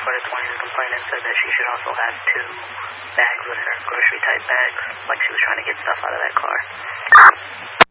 for the 20. The complainant said that she should also have 2 bags with her, grocery type bags, like she was trying to get stuff out of that car.